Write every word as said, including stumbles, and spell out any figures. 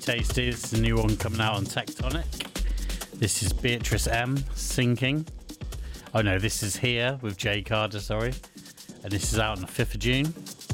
Tasties, the new one coming out on Tectonic. This is Beatrice M, Sinking. Oh no, this is Here with Jay Carter, sorry. And this is out on the fifth of June.